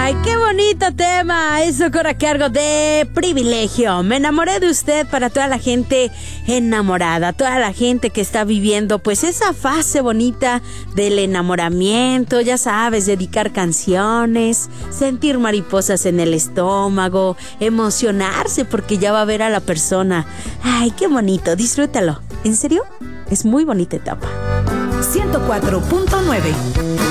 Ay, qué bonito tema. Eso corre a cargo de Privilegio. Me enamoré de usted para toda la gente enamorada, toda la gente que está viviendo pues esa fase bonita del enamoramiento, ya sabes, dedicar canciones, sentir mariposas en el estómago, emocionarse porque ya va a ver a la persona. Ay, qué bonito, disfrútalo. ¿En serio? Es muy bonita etapa. 104.9